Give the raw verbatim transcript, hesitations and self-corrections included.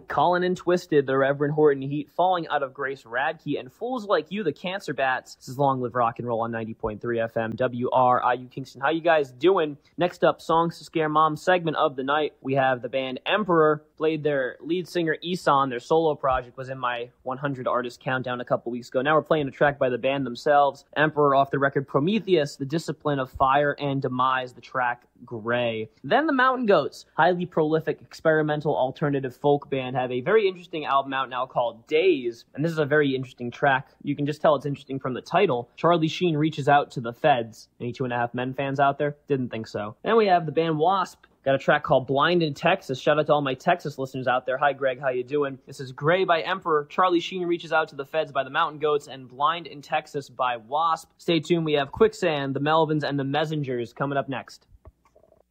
Calling in Twisted, the Reverend Horton Heat, Falling Out of Grace Radke, and Fools Like You, the Cancer Bats. This is Long Live Rock and Roll on ninety point three F M, W R I U Kingston. How you guys doing? Next up, Songs to Scare Mom segment of the night. We have the band Emperor, played their lead singer Isan. Their solo project was in my one hundred artist countdown a couple weeks ago. Now we're playing a track by the band themselves. Emperor off the record Prometheus, The Discipline of Fire and Demise, the track Gray. Then the Mountain Goats, highly prolific experimental alternative folk band, have a very interesting album out now called Days, and this is a very interesting track. You can just tell it's interesting from the title. Charlie Sheen reaches out to the feds. Any Two and a Half Men fans out there? Didn't think so. Then we have the band Wasp. Got a track called Blind in Texas. Shout out to all my Texas listeners out there. Hi, Greg. How you doing? This is Gray by Emperor. Charlie Sheen reaches out to the feds by the Mountain Goats, and Blind in Texas by Wasp. Stay tuned. We have Quicksand, the Melvins, and the Messengers coming up next.